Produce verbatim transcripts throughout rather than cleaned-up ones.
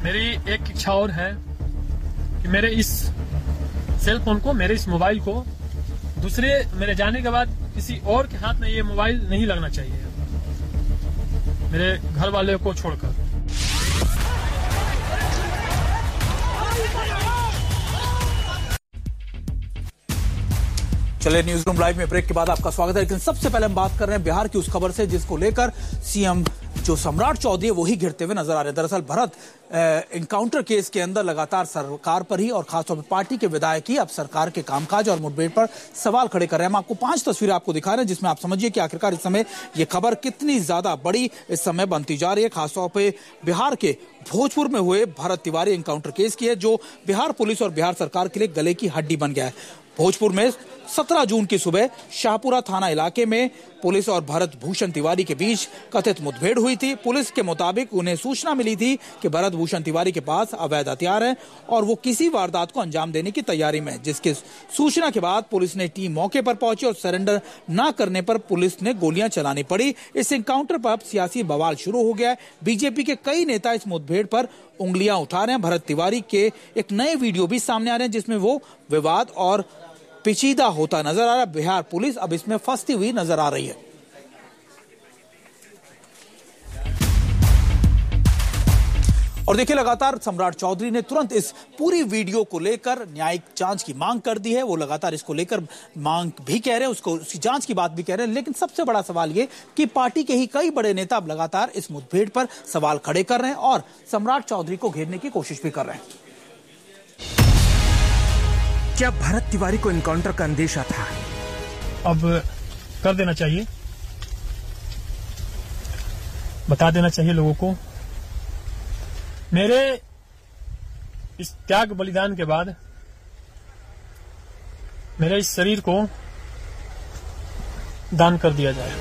मेरी एक इच्छा और है कि मेरे इस सेल फोन को, मेरे इस मोबाइल को दूसरे मेरे जाने के बाद किसी और के हाथ में ये मोबाइल नहीं लगना चाहिए, मेरे घर वाले को छोड़कर। चलिए, न्यूज रूम लाइव में ब्रेक के बाद आपका स्वागत है। लेकिन सबसे पहले हम बात कर रहे हैं बिहार की उस खबर से जिसको लेकर सीएम जो सम्राट चौधरी है वही घिरते हुए नजर आ रहे हैं। दरअसल भरत एनकाउंटर केस के अंदर लगातार सरकार पर ही और खासतौर पर पार्टी के विधायक ही अब सरकार के कामकाज और मुठभेड़ पर सवाल खड़े कर रहे हैं। हम आपको पांच तस्वीरें आपको दिखा रहे हैं जिसमें आप समझिए कि आखिरकार इस समय ये खबर कितनी ज्यादा बड़ी इस समय बनती जा रही है। खासतौर पर बिहार के भोजपुर में हुए भरत तिवारी एनकाउंटर केस की है जो बिहार पुलिस और बिहार सरकार के लिए गले की हड्डी बन गया है। भोजपुर में सत्रह जून की सुबह शाहपुरा थाना इलाके में पुलिस और भरत भूषण तिवारी के बीच कथित मुठभेड़ हुई थी। पुलिस के मुताबिक उन्हें सूचना मिली थी कि भरत भूषण तिवारी के पास अवैध हथियार है और वो किसी वारदात को अंजाम देने की तैयारी में है, जिसके सूचना के बाद पुलिस ने टीम मौके पर पहुंची और सरेंडर न करने पर पुलिस ने गोलियां चलानी पड़ी। इस एनकाउंटर पर अब सियासी बवाल शुरू हो गया है। बीजेपी के कई नेता इस मुठभेड़ पर उंगलियां उठा रहे हैं। भरत तिवारी के एक नए वीडियो भी सामने आ रहे हैं जिसमें वो विवाद और पेचीदा होता नजर आ रहा है। बिहार पुलिस अब इसमें फंसती हुई नजर आ रही है। और देखिए, लगातार सम्राट चौधरी ने तुरंत इस पूरी वीडियो को लेकर न्यायिक जांच की मांग कर दी है। वो लगातार इसको लेकर मांग भी कह रहे हैं, उसको उसकी जांच की बात भी कह रहे हैं। लेकिन सबसे बड़ा सवाल ये कि पार्टी के ही कई बड़े नेता अब लगातार इस मुठभेड़ पर सवाल खड़े कर रहे हैं और सम्राट चौधरी को घेरने की कोशिश भी कर रहे हैं। क्या भरत तिवारी को एनकाउंटर का अंदेशा था? अब कर देना चाहिए, बता देना चाहिए लोगों को। मेरे इस त्याग बलिदान के बाद मेरे इस शरीर को दान कर दिया जाए।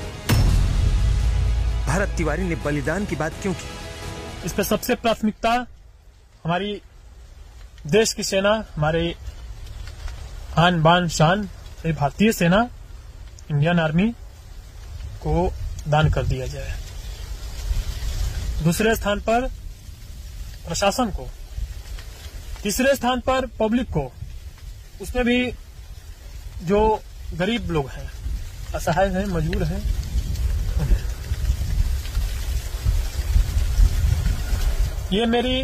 भरत तिवारी ने बलिदान की बात क्यों की? इस पर सबसे प्राथमिकता हमारी देश की सेना, हमारे आन बान शान भारतीय सेना, इंडियन आर्मी को दान कर दिया जाए। दूसरे स्थान पर प्रशासन को, तीसरे स्थान पर पब्लिक को, उसमें भी जो गरीब लोग हैं, असहाय हैं, मजबूर हैं, ये मेरी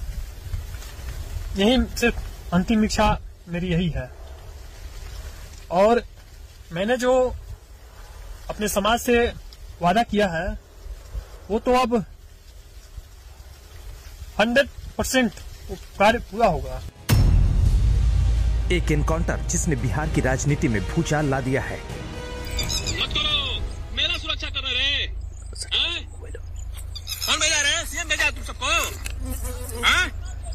यही सिर्फ अंतिम इच्छा मेरी यही है। और मैंने जो अपने समाज से वादा किया है वो तो अब हंड्रेड परसेंट कार्य पूरा होगा। एक एनकाउंटर जिसने बिहार की राजनीति में भूचाल ला दिया है। मत करो, मेरा सुरक्षा कर रहे कौन भेजा रहे? सीएम भेजा तुम सबको? हाँ?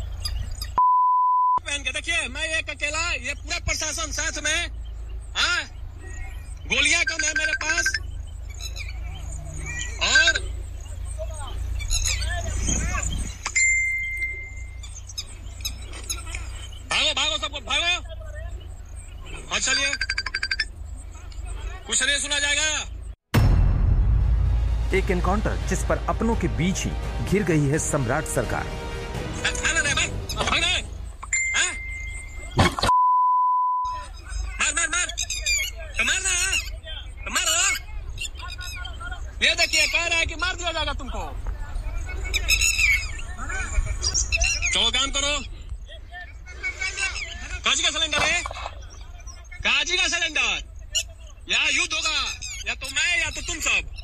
पहन के देखिए, मैं एक अकेला, ये पूरा प्रशासन साथ में। हाँ, गोलियां कम है मेरे पास और भागो भागो सबको भागो। और चलिए, कुछ नहीं सुना जाएगा। एक एनकाउंटर जिस पर अपनों के बीच ही घिर गई है सम्राट सरकार। ये देखिए, कह रहा है कि मार दिया जाएगा तुमको। चलो काम करो। काजी का सिलेंडर है, काजी का सिलेंडर। या युद्ध होगा, या तो मैं या तो तुम सब।